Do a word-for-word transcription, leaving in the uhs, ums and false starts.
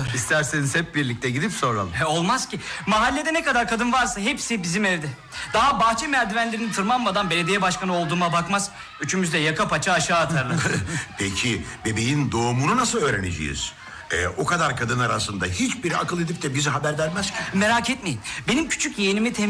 İsterseniz hep birlikte gidip soralım. He, olmaz ki. Mahallede ne kadar kadın varsa hepsi bizim evde. Daha bahçe merdivenlerini tırmanmadan belediye başkanı olduğuma bakmaz. Üçümüz de yaka paça aşağı atarlar. Peki bebeğin doğumunu nasıl öğreneceğiz? Ee, o kadar kadın arasında hiçbiri akıl edip de bize haber vermez ki. Merak etmeyin. Benim küçük yeğenimi